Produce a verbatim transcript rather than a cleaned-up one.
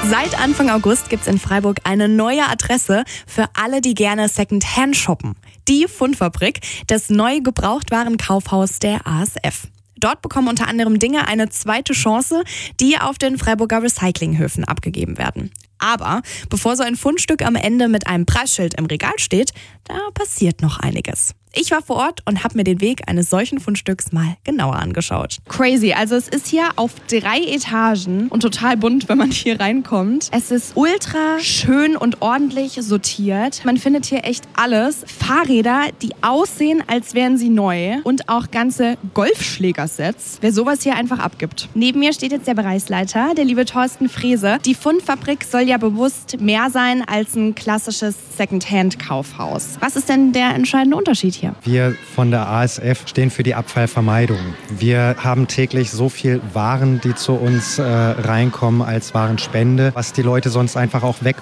Seit Anfang August gibt es in Freiburg eine neue Adresse für alle, die gerne Secondhand shoppen. Die Fundfabrik, das neue Gebrauchtwarenkaufhaus der A S F. Dort bekommen unter anderem Dinge eine zweite Chance, die auf den Freiburger Recyclinghöfen abgegeben werden. Aber bevor so ein Fundstück am Ende mit einem Preisschild im Regal steht, da passiert noch einiges. Ich war vor Ort und habe mir den Weg eines solchen Fundstücks mal genauer angeschaut. Crazy, also es ist hier auf drei Etagen und total bunt, wenn man hier reinkommt. Es ist ultra schön und ordentlich sortiert. Man findet hier echt alles. Fahrräder, die aussehen, als wären sie neu, und auch ganze Golfschlägersets. Wer sowas hier einfach abgibt. Neben mir steht jetzt der Bereichsleiter, der liebe Thorsten Frese. Die Fundfabrik soll ja bewusst mehr sein als ein klassisches Secondhand-Kaufhaus. Was ist denn der entscheidende Unterschied hier? Wir von der A S F stehen für die Abfallvermeidung. Wir haben täglich so viel Waren, die zu uns äh, reinkommen als Warenspende, was die Leute sonst einfach auch